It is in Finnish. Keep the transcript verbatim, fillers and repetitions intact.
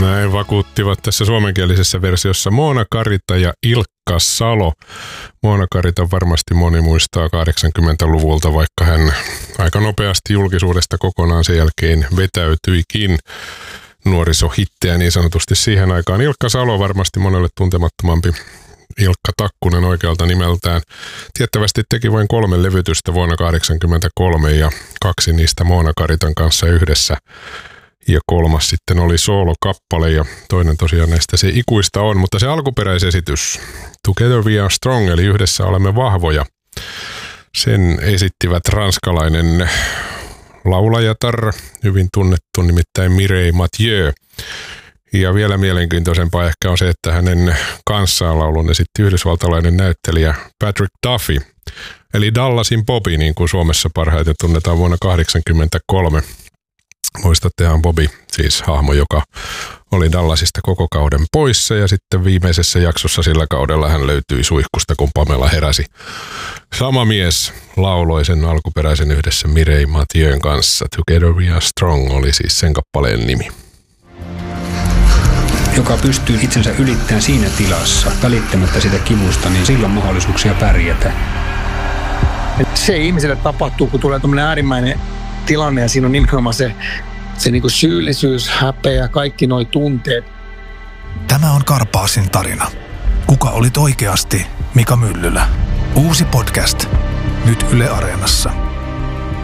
Näin vakuuttivat tässä suomenkielisessä versiossa Moona Karita ja Ilkka Salo. Moona Karita varmasti moni muistaa kahdeksankymmentäluvulta, vaikka hän aika nopeasti julkisuudesta kokonaan sen jälkeen vetäytyikin nuorisohittejä niin sanotusti siihen aikaan. Ilkka Salo varmasti monelle tuntemattomampi. Ilkka Takkunen oikealta nimeltään. Tiettävästi teki vain kolme levytystä vuonna kahdeksankymmentäkolme ja kaksi niistä Moona Karitan kanssa yhdessä. Ja kolmas sitten oli soolokappale ja toinen tosiaan näistä se ikuista on, mutta se alkuperäisesitys Together We Are Strong eli Yhdessä olemme vahvoja. Sen esittivät ranskalainen laulajatar, hyvin tunnettu nimittäin Mireille Mathieu. Ja vielä mielenkiintoisempaa ehkä on se, että hänen kanssaan laulun esitti yhdysvaltalainen näyttelijä Patrick Duffy, eli Dallasin Bobby, niin kuin Suomessa parhaiten tunnetaan vuonna kahdeksankymmentäkolme. Muistattehan Bobby, siis hahmo, joka oli Dallasista koko kauden poissa ja sitten viimeisessä jaksossa sillä kaudella hän löytyi suihkusta, kun Pamela heräsi. Sama mies lauloi sen alkuperäisen yhdessä Mireille Mathieu'n kanssa. Together We Are Strong oli siis sen kappaleen nimi. Joka pystyy itsensä ylittämään siinä tilassa, välittämättä sitä kivusta, niin silloin on mahdollisuuksia pärjätä. Se ihmiselle tapahtuu, kun tulee tämmöinen äärimmäinen tilanne ja siinä on nimenomaan se, se niinku syyllisyys, häpeä, kaikki nuo tunteet. Tämä on Karpaasin tarina. Kuka olit oikeasti Mika Myllylä? Uusi podcast. Nyt Yle Areenassa.